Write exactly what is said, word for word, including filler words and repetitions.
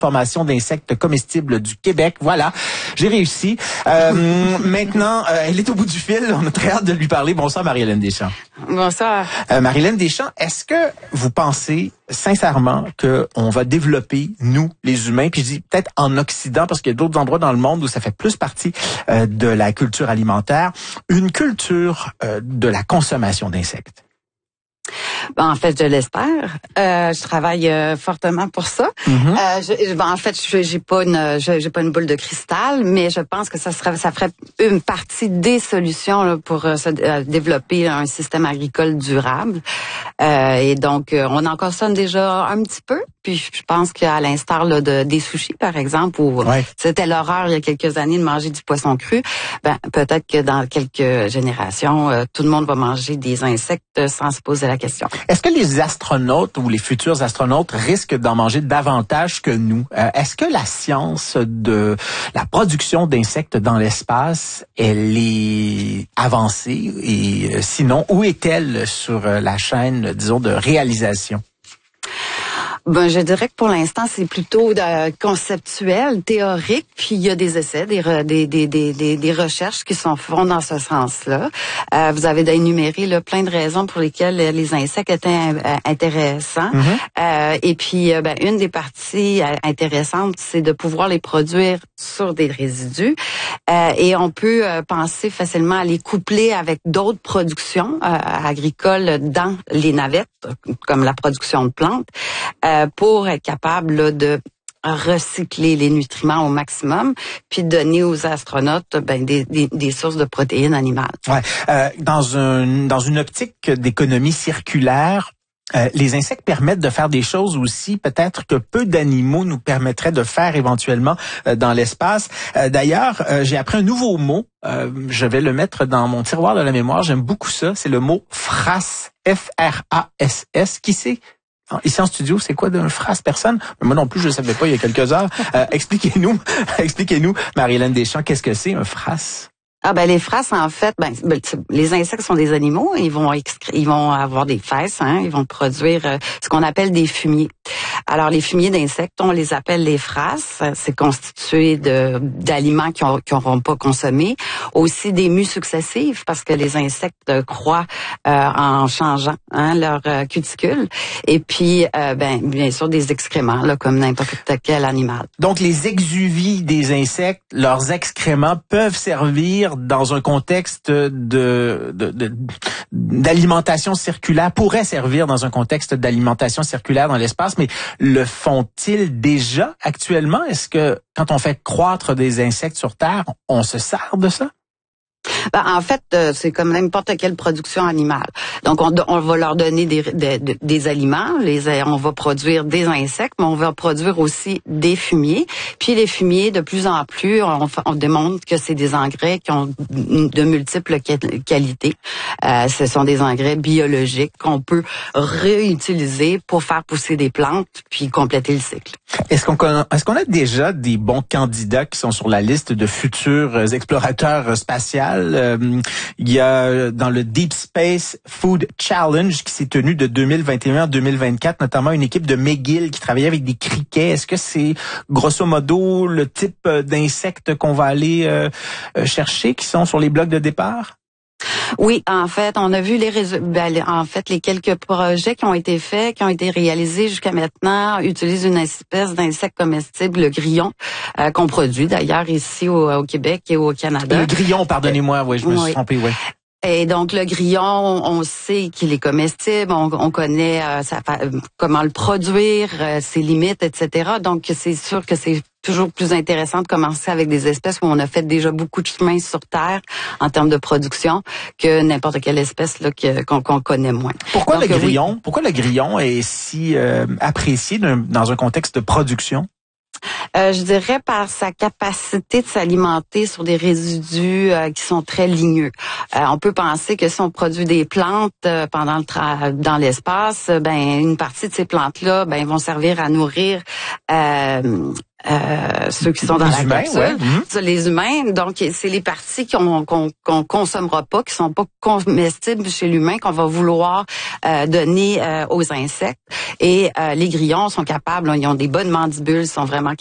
transformation d'insectes comestibles du Québec. Voilà, j'ai réussi. Euh, maintenant, euh, elle est au bout du fil. On a très hâte de lui parler. Bonsoir, Marie-Hélène Deschamps. Bonsoir. Euh, Marie-Hélène Deschamps, est-ce que vous pensez sincèrement qu'on va développer, nous, les humains, puis je dis peut-être en Occident, parce qu'il y a d'autres endroits dans le monde où ça fait plus partie euh, de la culture alimentaire, une culture euh, de la consommation d'insectes? Ben, en fait, je l'espère. Euh, je travaille euh, fortement pour ça. Mm-hmm. euh, je, ben, en fait, je j'ai pas une, j'ai pas une boule de cristal, mais je pense que ça serait, ça ferait une partie des solutions là, pour euh, se euh, développer un système agricole durable. Euh, et donc, euh, on en consomme déjà un petit peu. Puis, je pense qu'à l'instar là, de des sushis, par exemple, où ouais. c'était l'horreur il y a quelques années de manger du poisson cru, ben peut-être que dans quelques générations, euh, tout le monde va manger des insectes sans se poser la question. Est-ce que les astronautes ou les futurs astronautes risquent d'en manger davantage que nous? Euh, est-ce que la science de la production d'insectes dans l'espace, elle est avancée? Et euh, sinon, où est-elle sur euh, la chaîne, disons, de réalisation? Ben, je dirais que pour l'instant, c'est plutôt de, conceptuel, théorique, puis il y a des essais, des, des, des, des, des recherches qui sont faites dans ce sens-là. Euh, vous avez énuméré là, plein de raisons pour lesquelles les insectes étaient euh, intéressants. Mm-hmm. Euh, et puis, euh, ben, une des parties euh, intéressantes, c'est de pouvoir les produire sur des résidus. Euh, et on peut euh, penser facilement à les coupler avec d'autres productions euh, agricoles dans les navettes, comme la production de plantes. Euh, pour être capable là, de recycler les nutriments au maximum, puis donner aux astronautes ben, des, des, des sources de protéines animales. Ouais. Euh, dans, un, dans une optique d'économie circulaire, Euh, les insectes permettent de faire des choses aussi, peut-être que peu d'animaux nous permettraient de faire éventuellement euh, dans l'espace. Euh, d'ailleurs, euh, j'ai appris un nouveau mot. Euh, je vais le mettre dans mon tiroir de la mémoire. J'aime beaucoup ça. C'est le mot frass. F R A S S. Qui c'est? Ici en studio, c'est quoi d'un frass? Personne? Moi non plus, je ne savais pas il y a quelques heures. Euh, expliquez-nous, expliquez-nous, Marie-Hélène Deschamps, qu'est-ce que c'est un frass? Ah ben les frasses en fait, ben les insectes sont des animaux, ils vont excré- ils vont avoir des fesses, hein, ils vont produire euh, ce qu'on appelle des fumiers. Alors les fumiers d'insectes, on les appelle les frasses, c'est constitué de d'aliments qui n'auront pas consommé, aussi des mues successives parce que les insectes croient euh, en changeant hein, leur euh, cuticule et puis euh, ben bien sûr des excréments là comme n'importe quel animal. Donc les exuvies des insectes, leurs excréments peuvent servir dans un contexte de, de, de d'alimentation circulaire, pourrait servir dans un contexte d'alimentation circulaire dans l'espace, mais le font-ils déjà actuellement? Est-ce que quand on fait croître des insectes sur Terre, on se sert de ça? Ben, en fait, euh, c'est comme n'importe quelle production animale. Donc, on, on va leur donner des, des, des aliments, les, on va produire des insectes, mais on va produire aussi des fumiers. Puis les fumiers, de plus en plus, on, on démontre que c'est des engrais qui ont de multiples qualités. Euh, ce sont des engrais biologiques qu'on peut réutiliser pour faire pousser des plantes, puis compléter le cycle. Est-ce qu'on est-ce qu'on a déjà des bons candidats qui sont sur la liste de futurs explorateurs spatiaux? Euh, il y a dans le Deep Space Food Challenge qui s'est tenu de deux mille vingt et un à deux mille vingt-quatre, notamment une équipe de McGill qui travaillait avec des criquets. Est-ce que c'est grosso modo le type d'insectes qu'on va aller euh, chercher qui sont sur les blocs de départ? Oui, en fait, on a vu les résultats. En fait, les quelques projets qui ont été faits, qui ont été réalisés jusqu'à maintenant, utilisent une espèce d'insecte comestible, le grillon, euh, qu'on produit d'ailleurs ici au, au Québec et au Canada. Le grillon, pardonnez-moi, oui, je me oui. suis trompé, oui. Et donc le grillon, on sait qu'il est comestible, on, on connaît euh, sa, comment le produire, euh, ses limites, et cetera. Donc c'est sûr que c'est toujours plus intéressant de commencer avec des espèces où on a fait déjà beaucoup de chemin sur Terre en termes de production que n'importe quelle espèce là que, qu'on, qu'on connaît moins. Pourquoi donc, le grillon oui. Pourquoi le grillon est si euh, apprécié dans un contexte de production? Euh, je dirais par sa capacité de s'alimenter sur des résidus euh, qui sont très ligneux. Euh, on peut penser que si on produit des plantes euh, pendant le tra- dans l'espace, ben une partie de ces plantes-là, ben vont servir à nourrir euh, Euh, ceux qui sont dans les la humains, capsule, ouais. Mmh. les humains. Donc, c'est les parties qu'on qu'on qu'on consommera pas, qui sont pas comestibles chez l'humain, qu'on va vouloir euh, donner euh, aux insectes. Et euh, les grillons sont capables, ils ont des bonnes mandibules, sont vraiment